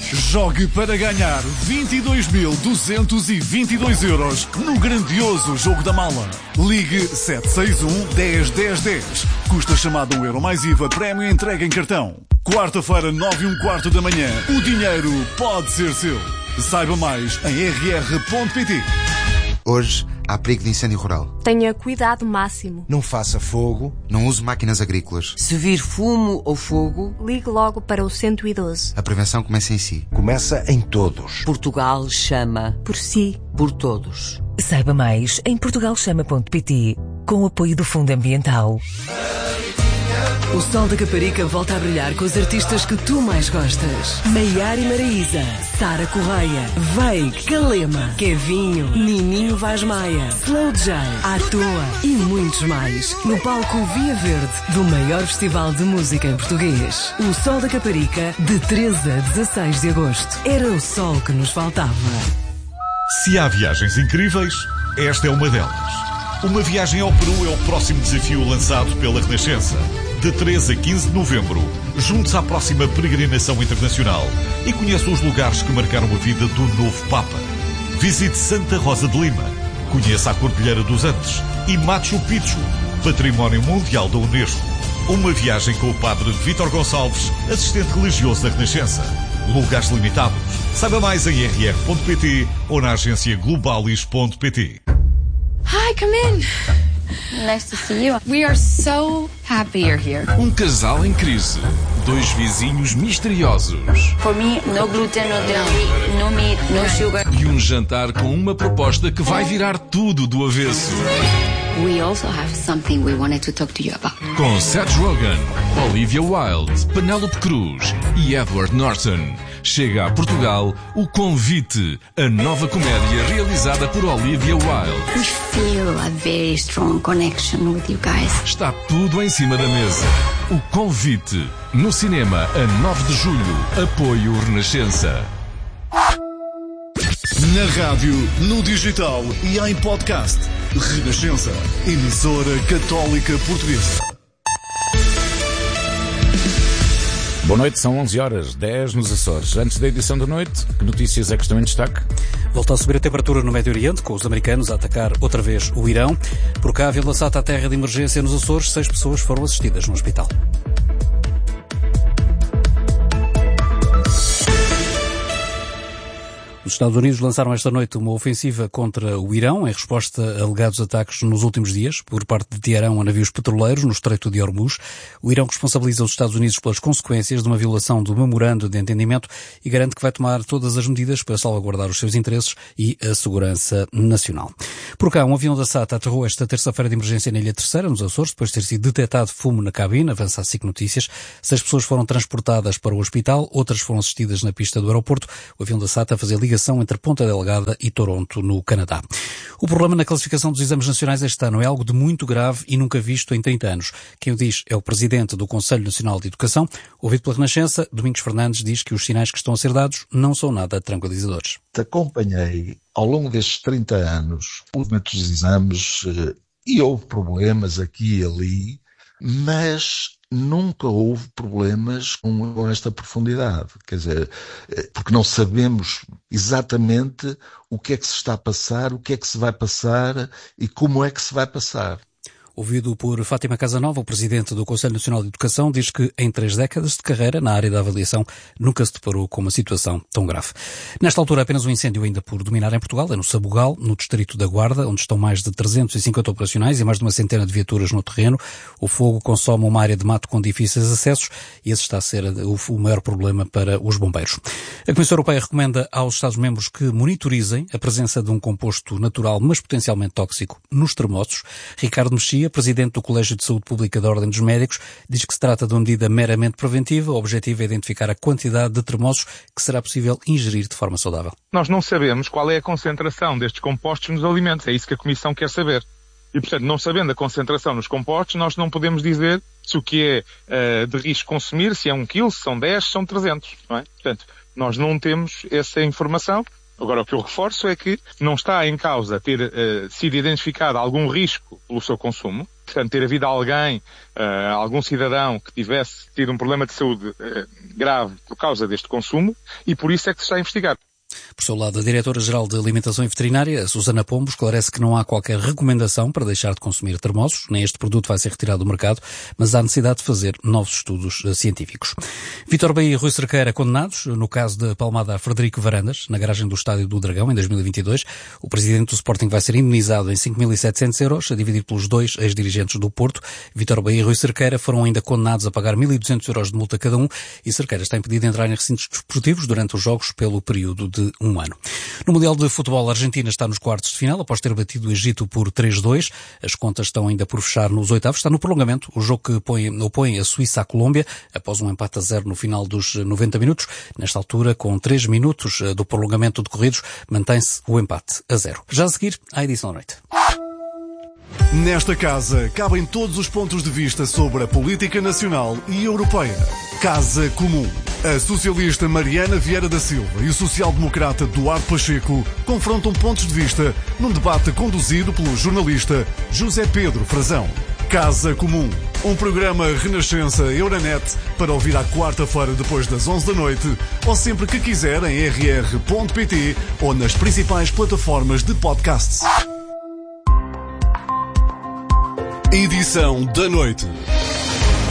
Jogue para ganhar 22.222 € no grandioso Jogo da Mala. Ligue 761 10 10 10. Custa chamada €1 mais IVA, prémio entrega em cartão. Quarta-feira, 9h15 da manhã. O dinheiro pode ser seu. Saiba mais em rr.pt. Hoje há perigo de incêndio rural. Tenha cuidado máximo. Não faça fogo. Não use máquinas agrícolas. Se vir fumo ou fogo, ligue logo para o 112. A prevenção começa em si. Começa em todos. Portugal chama por si. Por todos. Saiba mais em portugalchama.pt, com o apoio do Fundo Ambiental. O Sol da Caparica volta a brilhar com os artistas que tu mais gostas. Maiara e Maraísa, Sara Correia, Vei, Calema, Kevinho, Nininho Vaz Maia, Slow J, À Toa e muitos mais. No palco Via Verde do maior festival de música em português. O Sol da Caparica, de 13 a 16 de agosto. Era o sol que nos faltava. Se há viagens incríveis, esta é uma delas. Uma viagem ao Peru é o próximo desafio lançado pela Renascença. De 13 a 15 de novembro, junte-se à próxima peregrinação internacional e conheça os lugares que marcaram a vida do novo Papa. Visite Santa Rosa de Lima, conheça a Cordilheira dos Andes e Machu Picchu, Património Mundial da Unesco. Uma viagem com o Padre Vítor Gonçalves, assistente religioso da Renascença. Lugares limitados. Saiba mais em rr.pt ou na agência globalis.pt. Hi, come in. Nice to see you. We are so happy you're here. Um casal em crise. Dois vizinhos misteriosos. For me, no gluten, no dairy, no meat, no sugar. E um jantar com uma proposta que vai virar tudo do avesso. We also have something we wanted to talk to you about. Com Seth Rogen, Olivia Wilde, Penélope Cruz e Edward Norton. Chega a Portugal O Convite, a nova comédia realizada por Olivia Wilde. We feel a very strong connection with you guys. Está tudo em cima da mesa. O Convite, no cinema a 9 de julho. Apoio Renascença. Na rádio, no digital e em podcast. Renascença, emissora católica portuguesa. Boa noite, são 11h10 nos Açores. Antes da edição da noite, que notícias é que estão em destaque? Volta a subir a temperatura no Médio Oriente, com os americanos a atacar outra vez o Irão. Por cá, havia lançado à terra de emergência nos Açores, 6 pessoas foram assistidas no hospital. Os Estados Unidos lançaram esta noite uma ofensiva contra o Irão, em resposta a alegados ataques nos últimos dias, por parte de Teherão a navios petroleiros no Estreito de Hormuz. O Irão responsabiliza os Estados Unidos pelas consequências de uma violação do memorando de entendimento e garante que vai tomar todas as medidas para salvaguardar os seus interesses e a segurança nacional. Por cá, um avião da SATA aterrou esta terça-feira de emergência na Ilha Terceira, nos Açores, depois de ter sido detectado fumo na cabine, avança a SIC Notícias. 6 pessoas foram transportadas para o hospital, outras foram assistidas na pista do aeroporto. O avião da SATA fazia ligação entre Ponta Delgada e Toronto, no Canadá. O problema na classificação dos exames nacionais este ano é algo de muito grave e nunca visto em 30 anos. Quem o diz é o presidente do Conselho Nacional de Educação. Ouvido pela Renascença, Domingos Fernandes diz que os sinais que estão a ser dados não são nada tranquilizadores. Acompanhei ao longo destes 30 anos os exames e houve problemas aqui e ali, mas nunca houve problemas com esta profundidade, quer dizer, porque não sabemos exatamente o que é que se está a passar, o que é que se vai passar e como é que se vai passar. Ouvido por Fátima Casanova, o presidente do Conselho Nacional de Educação, diz que em 3 décadas de carreira na área da avaliação nunca se deparou com uma situação tão grave. Nesta altura, apenas um incêndio ainda por dominar em Portugal, é no Sabugal, no distrito da Guarda, onde estão mais de 350 operacionais e mais de uma centena de viaturas no terreno. O fogo consome uma área de mato com difíceis acessos e esse está a ser o maior problema para os bombeiros. A Comissão Europeia recomenda aos Estados-membros que monitorizem a presença de um composto natural, mas potencialmente tóxico, nos termossos. Ricardo Mexia, presidente do Colégio de Saúde Pública da Ordem dos Médicos, diz que se trata de uma medida meramente preventiva. O objetivo é identificar a quantidade de termossos que será possível ingerir de forma saudável. Nós não sabemos qual é a concentração destes compostos nos alimentos. É isso que a Comissão quer saber. E, portanto, não sabendo a concentração nos compostos, nós não podemos dizer se o que é de risco consumir, se é 1 kg, se são 10, se são 300. Não é? Portanto, nós não temos essa informação. Agora, o que eu reforço é que não está em causa ter sido identificado algum risco pelo seu consumo. portanto, ter havido alguém, algum cidadão que tivesse tido um problema de saúde grave por causa deste consumo, e por isso é que se está a investigar. Por seu lado, a Diretora-Geral de Alimentação e Veterinária, Susana Pombo, esclarece que não há qualquer recomendação para deixar de consumir termossos, nem este produto vai ser retirado do mercado, mas há necessidade de fazer novos estudos científicos. Vítor Bahia e Rui Cerqueira condenados, no caso da palmada a Frederico Varandas, na garagem do Estádio do Dragão, em 2022. O presidente do Sporting vai ser indemnizado em 5.700 euros, a dividir pelos 2 ex-dirigentes do Porto. Vítor Bahia e Rui Cerqueira foram ainda condenados a pagar 1.200 euros de multa cada um, e Cerqueira está impedido de entrar em recintos desportivos durante os jogos pelo período de um ano. No Mundial de Futebol, a Argentina está nos quartos de final, após ter batido o Egito por 3-2. As contas estão ainda por fechar nos oitavos. Está no prolongamento o jogo que opõe a Suíça à Colômbia, após um empate a 0 no final dos 90 minutos. Nesta altura, com 3 minutos do prolongamento decorridos, mantém-se o empate a 0. Já a seguir, a edição da noite. Nesta casa cabem todos os pontos de vista sobre a política nacional e europeia. Casa Comum. A socialista Mariana Vieira da Silva e o social-democrata Duarte Pacheco confrontam pontos de vista num debate conduzido pelo jornalista José Pedro Frazão. Casa Comum. Um programa Renascença Euronet para ouvir à quarta-feira depois das 11 da noite ou sempre que quiser em rr.pt ou nas principais plataformas de podcasts. Edição da noite.